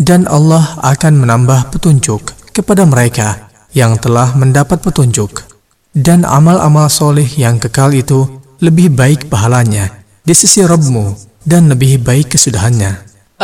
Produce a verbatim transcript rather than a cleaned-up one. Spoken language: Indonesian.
dan Allah akan menambah petunjuk kepada mereka yang telah mendapat petunjuk. Dan amal-amal soleh yang kekal itu lebih baik pahalanya di sisi Rabbmu dan lebih baik kesudahannya.